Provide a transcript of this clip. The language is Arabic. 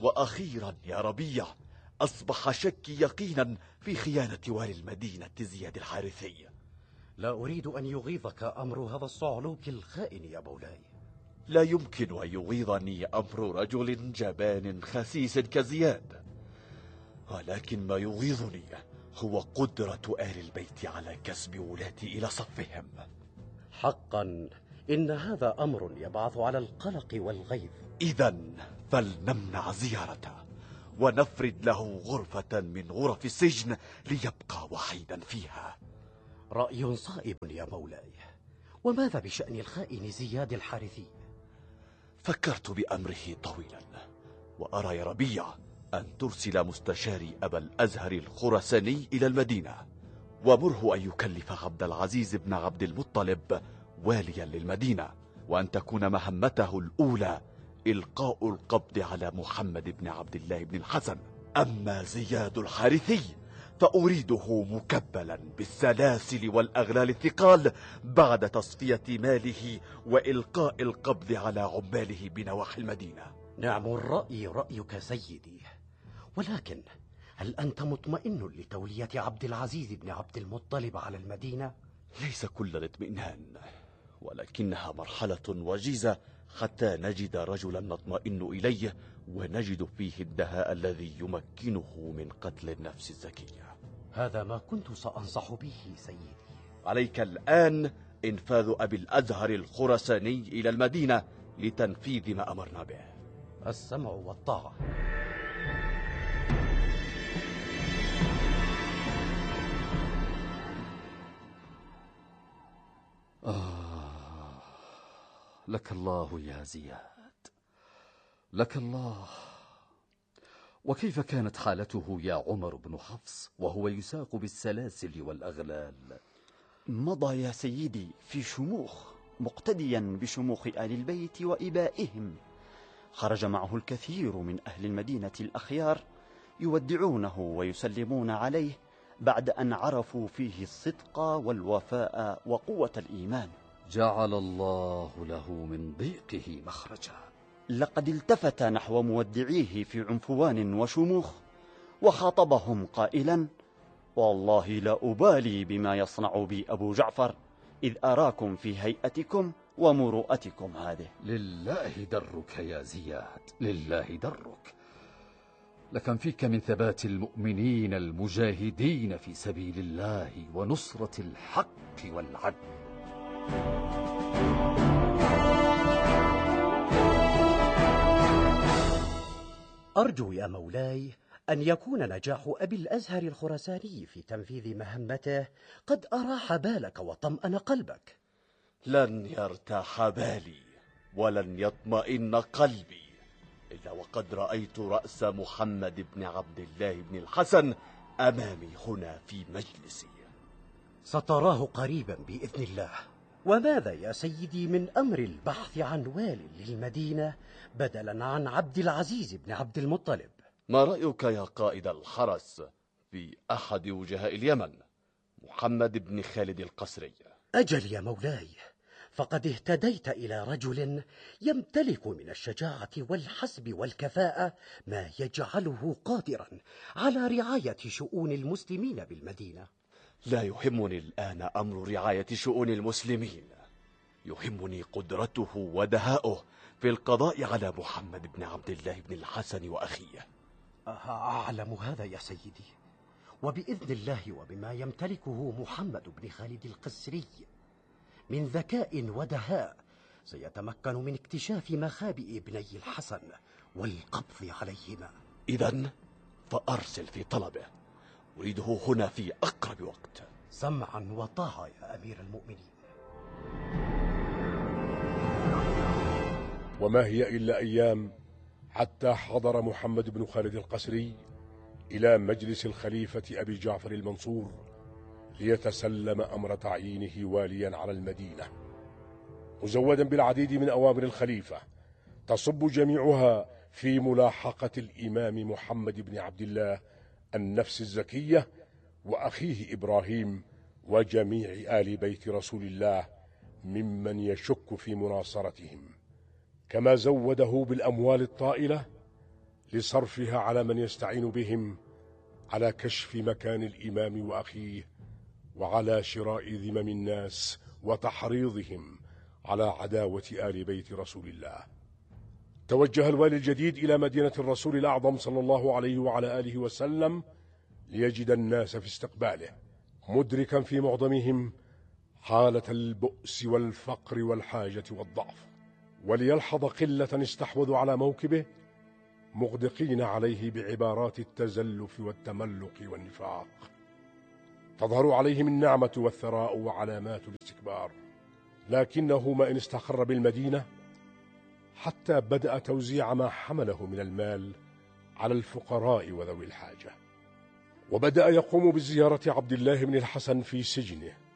وأخيرا يا ربيع أصبح شكي يقينا في خيانة والي المدينة زياد الحارثي. لا أريد أن يغيظك أمر هذا الصعلوك الخائن يا مولاي. لا يمكن أن يغيظني أمر رجل جبان خسيس كزياد، ولكن ما يغيظني هو قدرة آل البيت على كسب ولاتي إلى صفهم. حقا إن هذا أمر يبعث على القلق والغيظ. إذن فلنمنع زيارته ونفرد له غرفة من غرف السجن ليبقى وحيدا فيها. رأي صائب يا مولاي. وماذا بشأن الخائن زياد الحارثي؟ فكرت بأمره طويلا، وأرى يا ربيع أن ترسل مستشاري أبا الأزهر الخرساني إلى المدينة، ومره أن يكلف عبد العزيز بن عبد المطلب واليا للمدينة، وأن تكون مهمته الأولى إلقاء القبض على محمد بن عبد الله بن الحسن. أما زياد الحارثي فأريده مكبلا بالسلاسل والأغلال الثقال بعد تصفية ماله وإلقاء القبض على عماله بنواحي المدينة. نعم الرأي رأيك سيدي، ولكن هل أنت مطمئن لتولية عبد العزيز بن عبد المطلب على المدينة؟ ليس كل الاطمئنان، ولكنها مرحلة وجيزة حتى نجد رجلا نطمئن إليه ونجد فيه الدهاء الذي يمكنه من قتل النفس الزكية. هذا ما كنت سأنصح به سيدي. عليك الآن إنفاذ أبي الأزهر الخرساني إلى المدينة لتنفيذ ما أمرنا به. السمع والطاعة. لك الله يا زياد، لك الله. وكيف كانت حالته يا عمر بن حفص وهو يساق بالسلاسل والأغلال؟ مضى يا سيدي في شموخ، مقتديا بشموخ آل البيت وإبائهم. خرج معه الكثير من أهل المدينة الأخيار يودعونه ويسلمون عليه بعد أن عرفوا فيه الصدق والوفاء وقوة الإيمان. جعل الله له من ضيقه مخرجا. لقد التفت نحو مودعيه في عنفوان وشموخ وخاطبهم قائلا: والله لا أبالي بما يصنع بي أبو جعفر إذ أراكم في هيئتكم ومروءتكم هذه. لله درك يا زياد، لله درك. لكم فيك من ثبات المؤمنين المجاهدين في سبيل الله ونصرة الحق والعدل. أرجو يا مولاي أن يكون نجاح أبي الأزهر الخرساني في تنفيذ مهمته قد أراح بالك وطمأن قلبك. لن يرتاح بالي ولن يطمئن قلبي إلا وقد رأيت رأس محمد بن عبد الله بن الحسن أمامي هنا في مجلسي. ستراه قريبا بإذن الله. وماذا يا سيدي من أمر البحث عن وال للمدينة بدلا عن عبد العزيز بن عبد المطلب؟ ما رأيك يا قائد الحرس في أحد وجهاء اليمن، محمد بن خالد القسري؟ أجل يا مولاي، فقد اهتديت إلى رجل يمتلك من الشجاعة والحسب والكفاءة ما يجعله قادرا على رعاية شؤون المسلمين بالمدينة. لا يهمني الآن أمر رعاية شؤون المسلمين، يهمني قدرته ودهاؤه في القضاء على محمد بن عبد الله بن الحسن وأخيه. أعلم هذا يا سيدي، وبإذن الله وبما يمتلكه محمد بن خالد القسري من ذكاء ودهاء سيتمكن من اكتشاف مخابئ ابني الحسن والقبض عليهما. إذن فأرسل في طلبه، أريده هنا في أقرب وقت. سمعا وطاعة يا أمير المؤمنين. وما هي إلا أيام حتى حضر محمد بن خالد القسري إلى مجلس الخليفة أبي جعفر المنصور ليتسلم أمر تعيينه واليا على المدينة، مزودا بالعديد من أوامر الخليفة تصب جميعها في ملاحقة الإمام محمد بن عبد الله النفس الزكية وأخيه إبراهيم وجميع آل بيت رسول الله ممن يشك في مناصرتهم، كما زوده بالأموال الطائلة لصرفها على من يستعين بهم على كشف مكان الإمام وأخيه، وعلى شراء ذمم الناس وتحريضهم على عداوة آل بيت رسول الله. توجه الوالي الجديد إلى مدينة الرسول الأعظم صلى الله عليه وعلى آله وسلم ليجد الناس في استقباله، مدركا في معظمهم حالة البؤس والفقر والحاجة والضعف، وليلحظ قلة استحوذوا على موكبه مغدقين عليه بعبارات التزلف والتملق والنفاق. تظهر عليهم النعمة والثراء وعلامات الاستكبار، لكنه ما إن استقر بالمدينة حتى بدأ توزيع ما حمله من المال على الفقراء وذوي الحاجة، وبدأ يقوم بزيارة عبد الله بن الحسن في سجنه